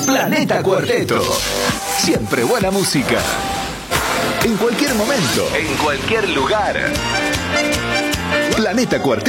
Planeta Cuarteto. Siempre buena música. En cualquier momento. En cualquier lugar. Planeta Cuarteto.